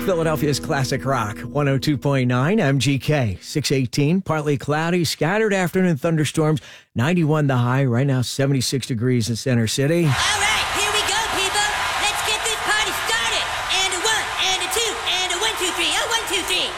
Philadelphia's classic rock, 102.9 MGK, 618, partly cloudy, scattered afternoon thunderstorms, 91 the high, right now 76 degrees in Center City. All right, here we go, people. Let's get this party started. And a one, and a two, and a 1, 2, 3. Oh, 1, 2, 3.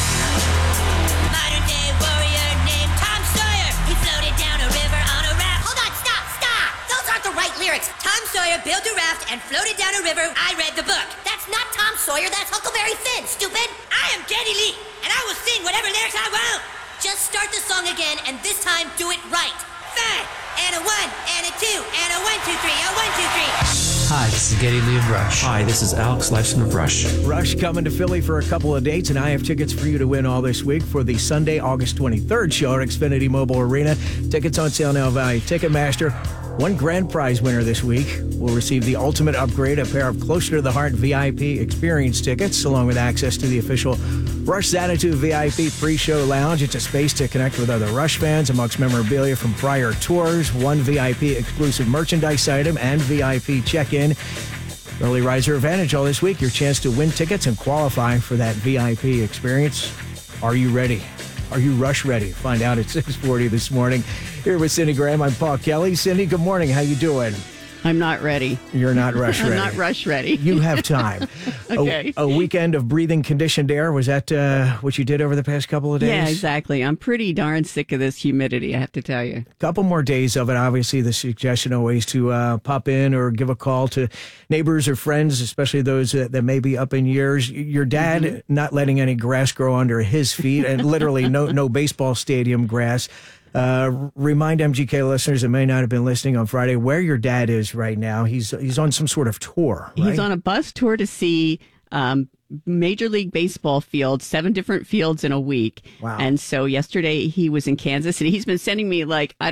Modern day warrior named Tom Sawyer. He floated down a river on a raft. Hold on, stop. Those aren't the right lyrics. Tom Sawyer built a raft and floated down a river. I read the book. That's not Tom Sawyer, that's Huckleberry Finn, stupid. I am Geddy Lee, and I will sing whatever lyrics I want. Just start the song again, and this time do it right. 5, and a 1, and a 2, and a 1, 2, 3, a 1, 2, 3. Hi, this is Geddy Lee of Rush. Hi, this is Alex Lifeson of Rush. Rush coming to Philly for a couple of dates, and I have tickets for you to win all this week for the Sunday, August 23rd show at Xfinity Mobile Arena. Tickets on sale now via Ticketmaster. One grand prize winner this week will receive the ultimate upgrade, a pair of Closer to the Heart VIP experience tickets, along with access to the official Rush Xanadu VIP pre-show lounge. It's a space to connect with other Rush fans amongst memorabilia from prior tours, one VIP exclusive merchandise item, and VIP check-in. Early riser advantage all this week. Your chance to win tickets and qualify for that VIP experience. Are you ready? Are you Rush ready? Find out at 6:40 this morning. Here with Cindy Graham, I'm Paul Kelly. Cindy, good morning. How you doing? I'm not ready. You're not Rush ready. I'm not Rush ready. You have time. Okay. A weekend of breathing conditioned air. Was that what you did over the past couple of days? Yeah, exactly. I'm pretty darn sick of this humidity, I have to tell you. Couple more days of it. Obviously, the suggestion always to pop in or give a call to neighbors or friends, especially those that may be up in years. Your dad not letting any grass grow under his feet, and literally no baseball stadium grass. Remind MGK listeners that may not have been listening on Friday where your dad is right now. He's on some sort of tour, right? He's on a bus tour to see Major League Baseball fields, 7 different fields in a week. Wow. And so yesterday he was in Kansas City. He's been sending me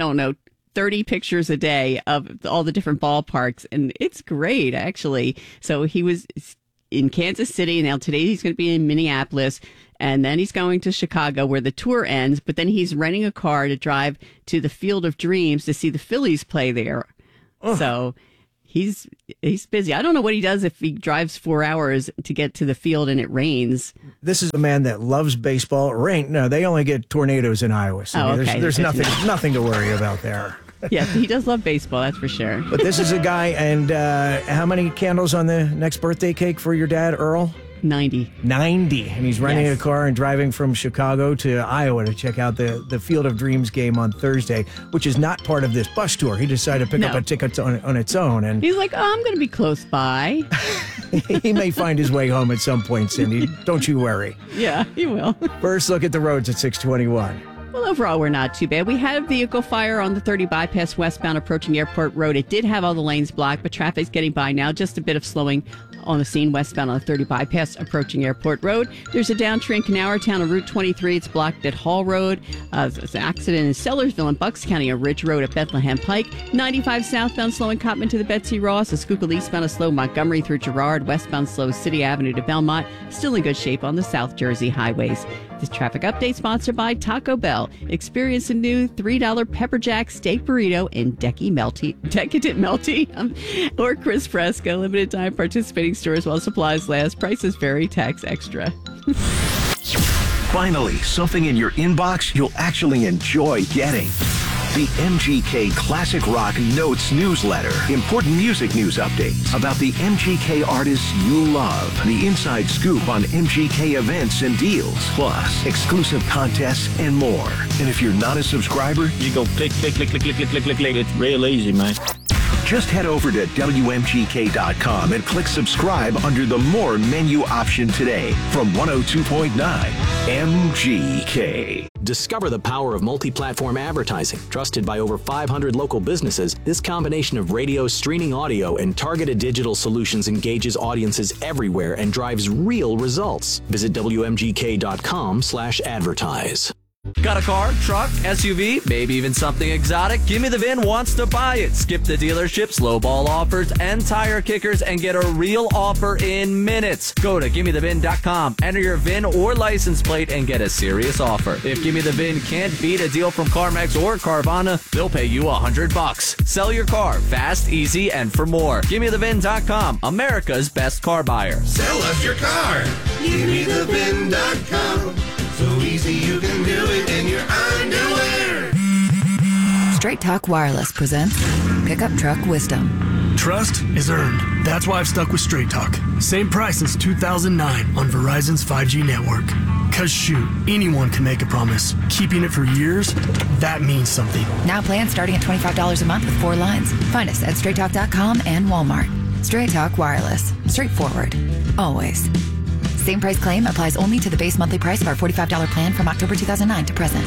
30 pictures a day of all the different ballparks, and it's great, actually. So he was in Kansas City, and now today he's going to be in Minneapolis, and then he's going to Chicago where the tour ends, but then he's renting a car to drive to the Field of Dreams to see the Phillies play there. So he's busy. I don't know what he does if he drives 4 hours to get to the field and it rains. This is a man that loves baseball. Rain? No, they only get tornadoes in Iowa. So okay. There's nothing to worry about there. Yes, he does love baseball, that's for sure. But this is a guy, and how many candles on the next birthday cake for your dad, Earl? 90. 90. And he's renting Yes. a car and driving from Chicago to Iowa to check out the Field of Dreams game on Thursday, which is not part of this bus tour. He decided to pick up a ticket on its own. And He's like, I'm going to be close by. he may find his way home at some point, Cindy. Don't you worry. Yeah, he will. First look at the roads at 621. Well, overall, we're not too bad. We had a vehicle fire on the 30 bypass westbound approaching Airport Road. It did have all the lanes blocked, but traffic's getting by now. Just a bit of slowing on the scene westbound on the 30 bypass approaching Airport Road. There's a downtrend in Canarytown on Route 23. It's blocked at Hall Road. There's an accident in Sellersville and Bucks County on Ridge Road at Bethlehem Pike. 95 southbound slowing Cotman to the Betsy Ross. A Schuylkill eastbound is slow Montgomery through Girard. Westbound slow City Avenue to Belmont. Still in good shape on the South Jersey highways. This traffic update sponsored by Taco Bell. Experience a new $3 Pepper Jack steak burrito in Decadent Melty or Chris Fresco. Limited time participating stores while supplies last. Prices vary. Tax extra. Finally, something in your inbox you'll actually enjoy getting. The MGK Classic Rock Notes newsletter. Important music news updates about the MGK artists you love. The inside scoop on MGK events and deals. Plus, exclusive contests and more. And if you're not a subscriber, You go click. It's real easy, man. just head over to WMGK.com and click subscribe under the More menu option today from 102.9 MGK. Discover the power of multi-platform advertising. Trusted by over 500 local businesses, this combination of radio, streaming audio, and targeted digital solutions engages audiences everywhere and drives real results. Visit WMGK.com/advertise. Got a car, truck, SUV, maybe even something exotic? Gimme the VIN wants to buy it. Skip the dealership, slowball offers, and tire kickers and get a real offer in minutes. Go to GimmeTheVIN.com, enter your VIN or license plate, and get a serious offer. If Gimme the VIN can't beat a deal from CarMax or Carvana, they'll pay you $100. Sell your car fast, easy, and for more. GimmeTheVIN.com, America's best car buyer. Sell us your car. GimmeTheVIN.com. So easy you can do it in your underwear. Straight Talk Wireless presents Pickup Truck Wisdom. Trust is earned. That's why I've stuck with Straight Talk. Same price since 2009 on Verizon's 5G network. Cause shoot, anyone can make a promise. Keeping it for years, that means something. Now plans starting at $25 a month with 4 lines. Find us at StraightTalk.com and Walmart. Straight Talk Wireless. Straightforward. Always. Same price claim applies only to the base monthly price of our $45 plan from October 2009 to present.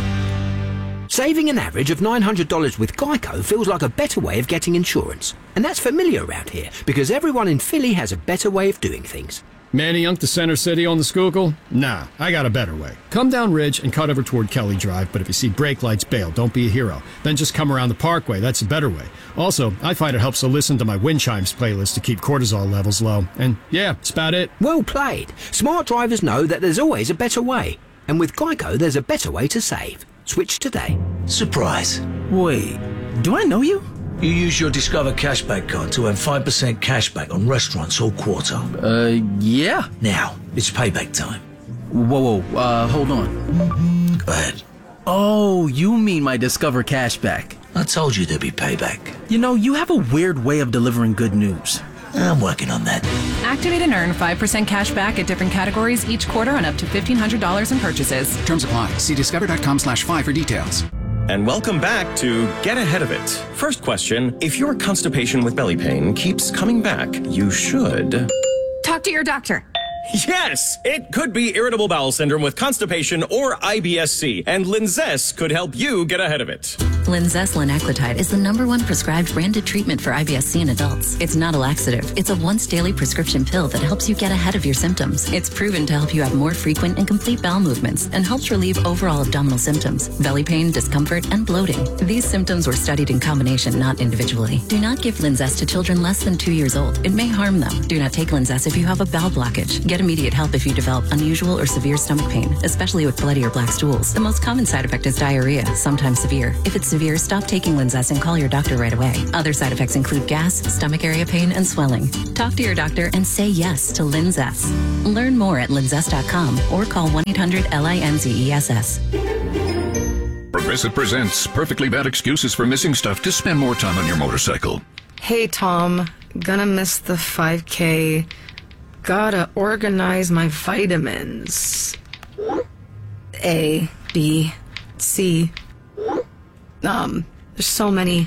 Saving an average of $900 with Geico feels like a better way of getting insurance. And that's familiar around here, because everyone in Philly has a better way of doing things. Manny Unk to Center City on the Schuylkill? Nah, I got a better way. Come down Ridge and cut over toward Kelly Drive, but if you see brake lights, bail. Don't be a hero. Then just come around the Parkway. That's a better way. Also, I find it helps to listen to my wind chimes playlist to keep cortisol levels low. And yeah, that's about it. Well played. Smart drivers know that there's always a better way. And with Geico, there's a better way to save. Switch today. Surprise. Wait, do I know you? You use your Discover Cashback card to earn 5% cashback on restaurants all quarter. Yeah. Now, it's payback time. Whoa, hold on. Go ahead. Oh, you mean my Discover Cashback. I told you there'd be payback. You know, you have a weird way of delivering good news. I'm working on that. Activate and earn 5% cash back at different categories each quarter on up to $1,500 in purchases. Terms apply. See discover.com/5 for details. And welcome back to Get Ahead of It. First question, if your constipation with belly pain keeps coming back, you should... Talk to your doctor. Yes! It could be irritable bowel syndrome with constipation or IBS-C, and Linzess could help you get ahead of it. Linzess linaclotide is the #1 prescribed branded treatment for IBS-C in adults. It's not a laxative. It's a once-daily prescription pill that helps you get ahead of your symptoms. It's proven to help you have more frequent and complete bowel movements and helps relieve overall abdominal symptoms, belly pain, discomfort, and bloating. These symptoms were studied in combination, not individually. Do not give Linzess to children less than 2 years old. It may harm them. Do not take Linzess if you have a bowel blockage. Get immediate help if you develop unusual or severe stomach pain, especially with bloody or black stools. The most common side effect is diarrhea, sometimes severe. If it's severe, stop taking Linzess and call your doctor right away. Other side effects include gas, stomach area pain, and swelling. Talk to your doctor and say yes to Linzess. Learn more at linzess.com or call 1-800-LINZESS. Progressive presents Perfectly Bad Excuses for Missing Stuff to Spend More Time on Your Motorcycle. Hey, Tom. Gonna miss the 5K. Gotta organize my vitamins. A, B, C. There's so many.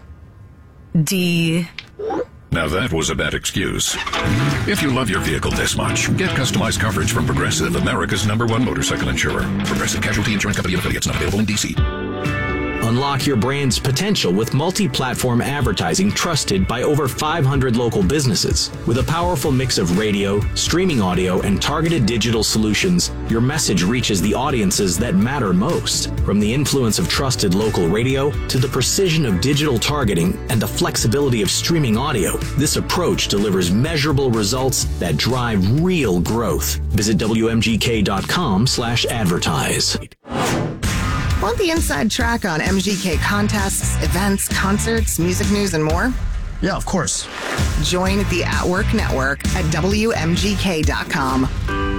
D. Now that was a bad excuse. If you love your vehicle this much, get customized coverage from Progressive, America's #1 motorcycle insurer. Progressive Casualty Insurance Company and affiliates, not available in D.C. Unlock your brand's potential with multi-platform advertising trusted by over 500 local businesses. With a powerful mix of radio, streaming audio, and targeted digital solutions, your message reaches the audiences that matter most. From the influence of trusted local radio to the precision of digital targeting and the flexibility of streaming audio, this approach delivers measurable results that drive real growth. Visit WMGK.com/advertise. Want the inside track on MGK contests, events, concerts, music news, and more? Yeah, of course. Join the At Work Network at WMGK.com.